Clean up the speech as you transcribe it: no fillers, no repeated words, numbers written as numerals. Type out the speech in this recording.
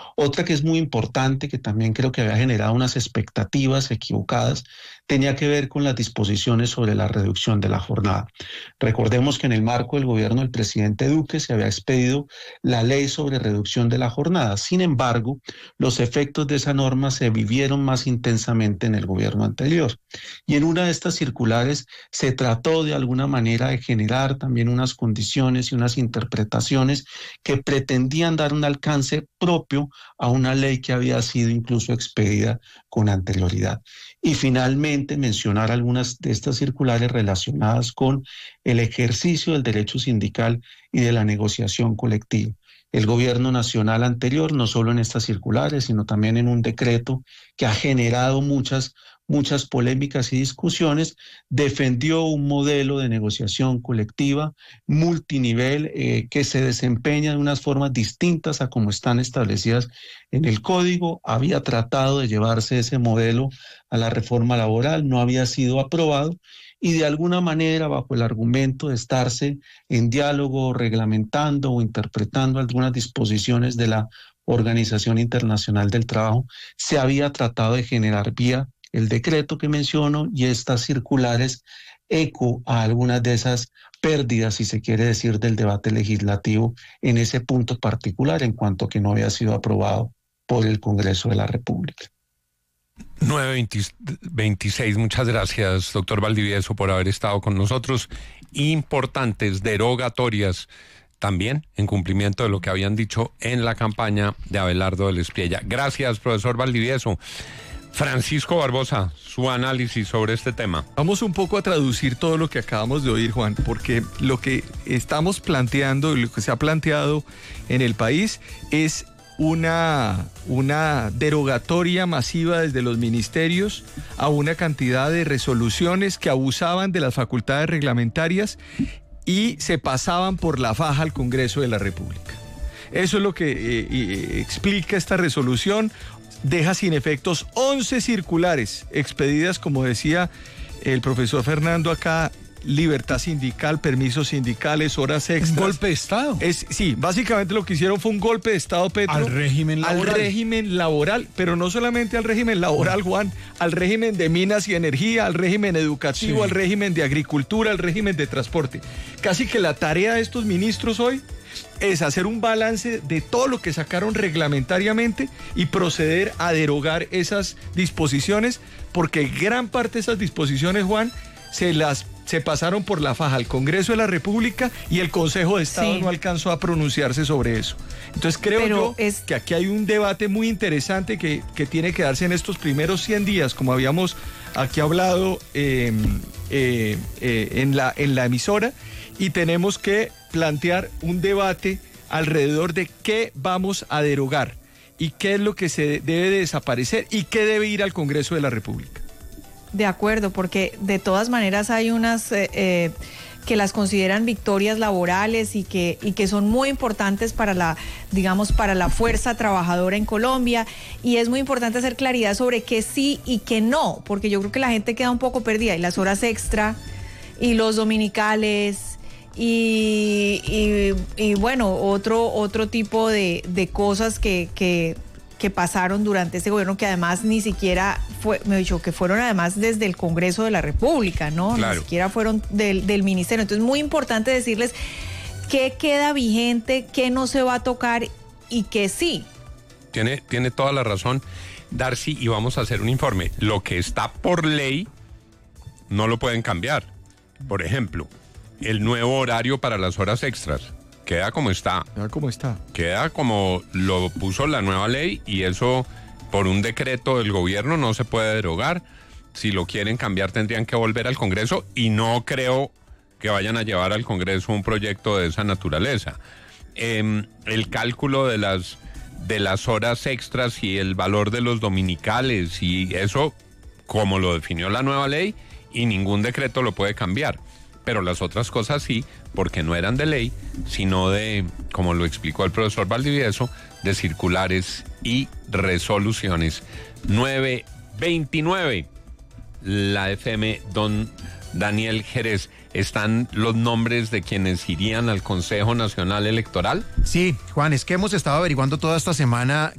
Otra que es muy importante, que también creo que había generado unas expectativas equivocadas, tenía que ver con las disposiciones sobre la reducción de la jornada. Recordemos que en el marco del gobierno del presidente Duque se había expedido la ley sobre reducción de la jornada. Sin embargo, los efectos de esa norma se vivieron más intensamente en el gobierno anterior. Y en una de estas circulares se trató de alguna manera de generar también unas condiciones y unas interpretaciones que pretendían dar un alcance propio a una ley que había sido incluso expedida con anterioridad. Y finalmente mencionar algunas de estas circulares relacionadas con el ejercicio del derecho sindical y de la negociación colectiva. El gobierno nacional anterior, no solo en estas circulares, sino también en un decreto que ha generado muchas polémicas y discusiones, defendió un modelo de negociación colectiva multinivel que se desempeña de unas formas distintas a como están establecidas en el código. Había tratado de llevarse ese modelo a la reforma laboral, no había sido aprobado, y de alguna manera, bajo el argumento de estarse en diálogo, reglamentando o interpretando algunas disposiciones de la Organización Internacional del Trabajo, se había tratado de generar vía el decreto que menciono y estas circulares eco a algunas de esas pérdidas, si se quiere decir, del debate legislativo en ese punto particular, en cuanto que no había sido aprobado por el Congreso de la República. 9:26, muchas gracias, doctor Valdivieso, por haber estado con nosotros. Importantes, derogatorias, también en cumplimiento de lo que habían dicho en la campaña de Abelardo del Espriella. Gracias, profesor Valdivieso. Francisco Barbosa, su análisis sobre este tema. Vamos un poco a traducir todo lo que acabamos de oír, Juan, porque lo que estamos planteando y lo que se ha planteado en el país es una derogatoria masiva desde los ministerios a una cantidad de resoluciones que abusaban de las facultades reglamentarias y se pasaban por la faja al Congreso de la República. Eso es lo que explica esta resolución. Deja sin efectos 11 circulares expedidas, como decía el profesor Fernando acá, libertad sindical, permisos sindicales, horas extras. ¿Un golpe de Estado? Sí, básicamente lo que hicieron fue un golpe de Estado, Petro. Al régimen laboral. Al régimen laboral, pero no solamente al régimen laboral, Juan, al régimen de minas y energía, al régimen educativo, sí, al régimen de agricultura, al régimen de transporte. Casi que la tarea de estos ministros hoy es hacer un balance de todo lo que sacaron reglamentariamente y proceder a derogar esas disposiciones, porque gran parte de esas disposiciones, Juan, se pasaron por la faja al Congreso de la República y el Consejo de Estado no alcanzó a pronunciarse sobre eso. Entonces creo que aquí hay un debate muy interesante que tiene que darse en estos primeros 100 días, como habíamos aquí hablado en la emisora, y tenemos que plantear un debate alrededor de qué vamos a derogar y qué es lo que se debe de desaparecer y qué debe ir al Congreso de la República. De acuerdo, porque de todas maneras hay unas que las consideran victorias laborales y que son muy importantes para la fuerza trabajadora en Colombia, y es muy importante hacer claridad sobre qué sí y qué no, porque yo creo que la gente queda un poco perdida, y las horas extra y los dominicales y bueno, otro tipo de cosas que pasaron durante este gobierno, que además ni siquiera que fueron además desde el Congreso de la República, ¿no? Claro. Ni siquiera fueron del ministerio. Entonces, muy importante decirles qué queda vigente, qué no se va a tocar y qué sí. Tiene toda la razón, Darcy, y vamos a hacer un informe. Lo que está por ley no lo pueden cambiar. Por ejemplo, el nuevo horario para las horas extras queda como está. Queda como lo puso la nueva ley, y eso por un decreto del gobierno no se puede derogar. Si lo quieren cambiar tendrían que volver al Congreso, y no creo que vayan a llevar al Congreso un proyecto de esa naturaleza. El cálculo de las horas extras y el valor de los dominicales, y eso como lo definió la nueva ley, y ningún decreto lo puede cambiar. Pero las otras cosas sí, porque no eran de ley, sino de, como lo explicó el profesor Valdivieso, de circulares y resoluciones. 9:29, la FM Don Daniel Jerez. ¿Están los nombres de quienes irían al Consejo Nacional Electoral? Sí, Juan, es que hemos estado averiguando toda esta semana